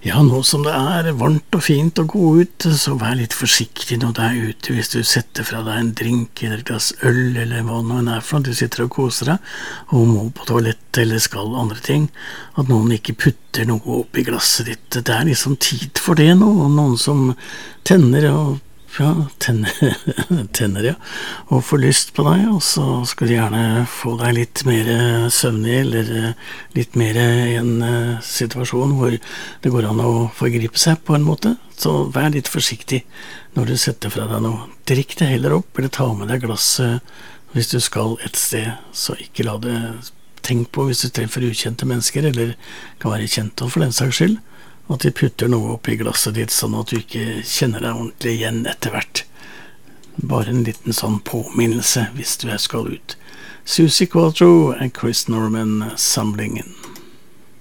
Ja, nå som det varmt og fint å gå ut, så vær litt forsiktig når du ute. Hvis du setter fra deg en drink eller et glass øl, eller hva nå enn for noe, du sitter og koser deg, og må på toalettet eller skal andre ting, at noen ikke putter noe opp i glasset ditt. Det liksom tid for det nå, og noen som tenner tenner, ja, og får lyst på deg, og så skal de gjerne få deg litt mer søvnig, eller litt mer i en situasjon hvor det går an å forgripe seg på en måte. Så vær litt forsiktig når du setter fra deg noe. Drikk det heller opp, eller ta med deg glasset hvis du skal et sted, så ikke la det tenk på hvis du treffer ukjente mennesker, eller kan være kjente for den saks skyld, at de putter noe opp i glasset ditt, sånn at du ikke kjenner deg ordentlig igjen etter hvert. Bare en liten sånn påminnelse hvis du skal ut. Susie Quatro og Chris Norman, Samlingen.